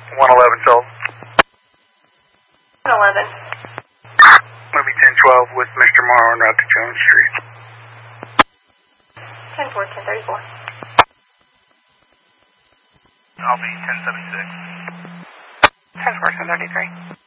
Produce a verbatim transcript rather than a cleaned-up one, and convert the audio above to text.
one eleven twelve. one eleven. Maybe ten twelve with Mister Morrow en route to Jones Street. ten four, ten thirty-four. I'll be ten seventy-six. ten four, ten thirty-three.